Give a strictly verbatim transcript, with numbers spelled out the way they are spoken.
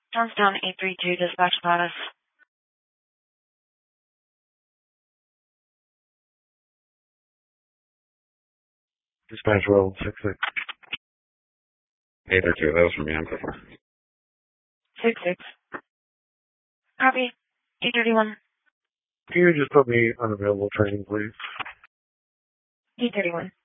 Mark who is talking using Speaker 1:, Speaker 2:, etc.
Speaker 1: Johnstown eight three two, dispatch status.
Speaker 2: Dispatch roll six six. eight three two, that was from Bianca.
Speaker 1: six six. Copy. eight thirty-one.
Speaker 2: Can you just put me unavailable training, please?
Speaker 1: eight thirty-one.